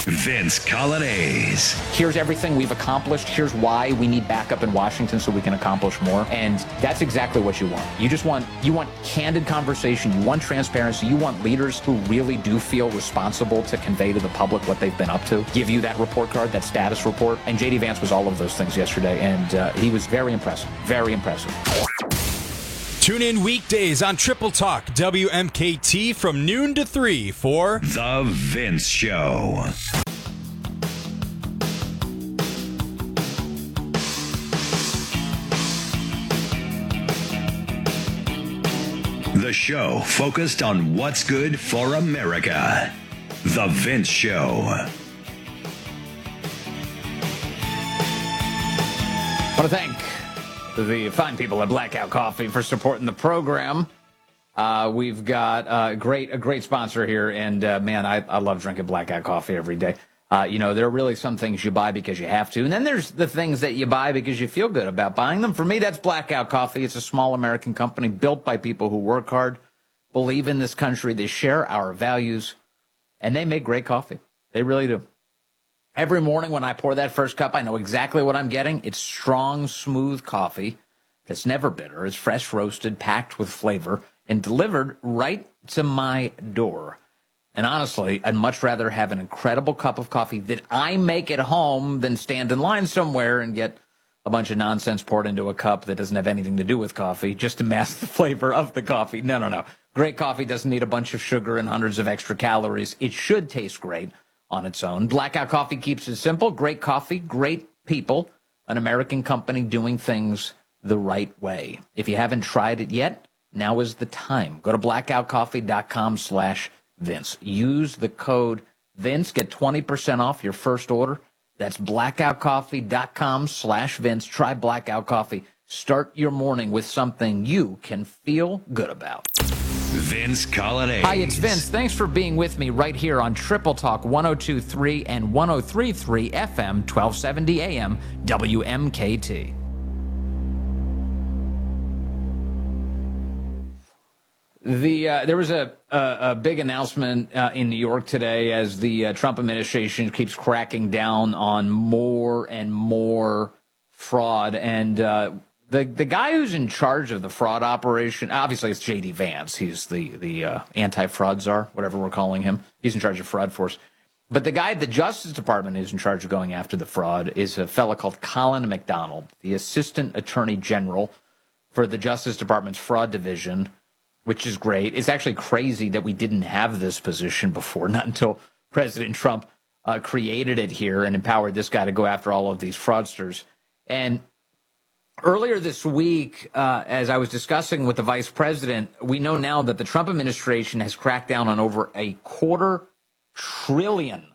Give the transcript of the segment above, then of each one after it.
Vince Coglianese. Here's everything we've accomplished. Here's why we need backup in Washington so we can accomplish more. And that's exactly what you want. You want candid conversation. You want transparency. You want leaders who really do feel responsible to convey to the public what they've been up to, give you that report card, that status report. And J.D. Vance was all of those things yesterday. And he was very impressive. Very impressive. Tune in weekdays on Triple Talk WMKT from noon to 3 for The Vince Show. The show focused on what's good for America. The Vince Show. I want to thank the fine people at Blackout Coffee for supporting the program. We've got a great sponsor here, and man, I love drinking Blackout Coffee every day. There are really some things you buy because you have to, and then there's the things that you buy because you feel good about buying them. For me, that's Blackout Coffee. It's a small American company built by people who work hard, believe in this country, they share our values, and they make great coffee. They really do. Every morning when I pour that first cup, I know exactly what I'm getting. It's strong, smooth coffee that's never bitter. It's fresh roasted, packed with flavor, and delivered right to my door. And honestly, I'd much rather have an incredible cup of coffee that I make at home than stand in line somewhere and get a bunch of nonsense poured into a cup that doesn't have anything to do with coffee just to mask the flavor of the coffee. No. Great coffee doesn't need a bunch of sugar and hundreds of extra calories. It should taste great on its own. Blackout Coffee keeps it simple. Great coffee, great people, an American company doing things the right way. If you haven't tried it yet, now is the time. Go to blackoutcoffee.com/Vince. Use the code Vince. Get 20% off your first order. That's blackoutcoffee.com/Vince. Try Blackout Coffee. Start your morning with something you can feel good about. Vince Coglianese. Hi, it's Vince. Thanks for being with me right here on Triple Talk 102.3 and 103.3 FM, 1270 AM, WMKT. There was a big announcement in New York today as the Trump administration keeps cracking down on more and more fraud. And the guy who's in charge of the fraud operation, obviously it's J.D. Vance. He's the anti-fraud czar, whatever we're calling him. He's in charge of fraud force. But the guy at the Justice Department who's in charge of going after the fraud is a fellow called Colin McDonald, the Assistant Attorney General for the Justice Department's Fraud Division, which is great. It's actually crazy that we didn't have this position before, not until President Trump created it here and empowered this guy to go after all of these fraudsters. And earlier this week, as I was discussing with the vice president, we know now that the Trump administration has cracked down on over $250 billion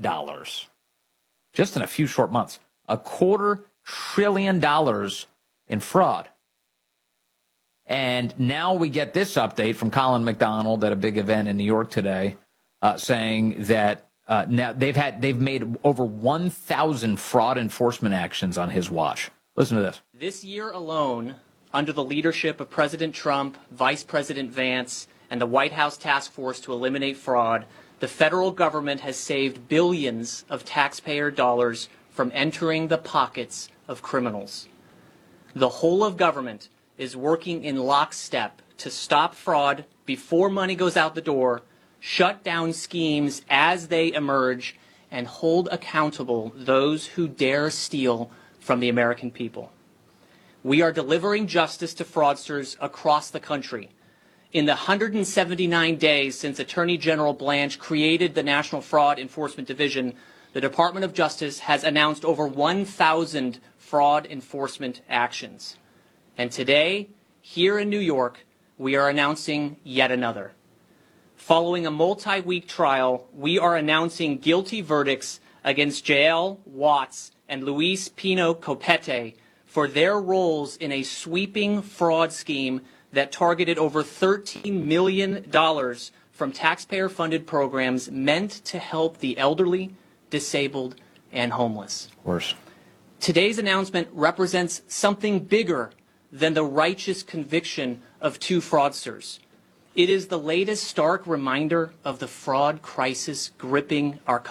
just in a few short months. $250 billion in fraud. And now we get this update from Colin McDonald at a big event in New York today, saying that now they've made over 1,000 fraud enforcement actions on his watch. Listen to this. This year alone, under the leadership of President Trump, Vice President Vance, and the White House Task Force to Eliminate Fraud, the federal government has saved billions of taxpayer dollars from entering the pockets of criminals. The whole of government is working in lockstep to stop fraud before money goes out the door, shut down schemes as they emerge, and hold accountable those who dare steal from the American people. We are delivering justice to fraudsters across the country. In the 179 days since Attorney General Blanche created the National Fraud Enforcement Division, the Department of Justice has announced over 1,000 fraud enforcement actions. And today, here in New York, we are announcing yet another. Following a multi-week trial, we are announcing guilty verdicts against Jael Watts and Luis Pino Copete for their roles in a sweeping fraud scheme that targeted over $13 million from taxpayer-funded programs meant to help the elderly, disabled, and homeless. Worse. Today's announcement represents something bigger than the righteous conviction of two fraudsters. It is the latest stark reminder of the fraud crisis gripping our country.